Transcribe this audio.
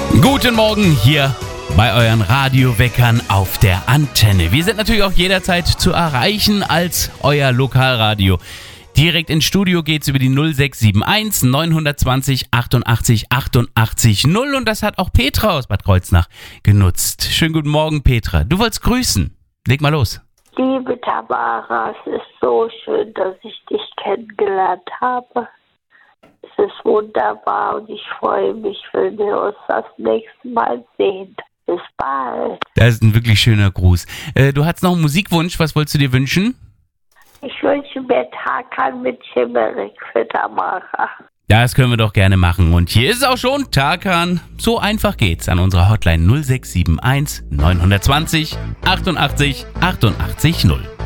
Guten Morgen hier bei euren Radioweckern auf der Antenne. Wir sind natürlich auch jederzeit zu erreichen als euer Lokalradio. Direkt ins Studio geht's über die 0671 920 88 88 0 und das hat auch Petra aus Bad Kreuznach genutzt. Schönen guten Morgen, Petra. Du wolltest grüßen. Leg mal los. Liebe Tamara, es ist so schön, dass ich dich kennengelernt habe. Es ist wunderbar und ich freue mich, wenn wir uns das nächste Mal sehen. Bis bald. Das ist ein wirklich schöner Gruß. Du hattest noch einen Musikwunsch. Was wolltest du dir wünschen? Ich wünsche mir Tarkan mit Chimerik für Tamara. Das können wir doch gerne machen. Und hier ist es auch schon Tarkan. So einfach geht's an unserer Hotline 0671 920 88 88 0.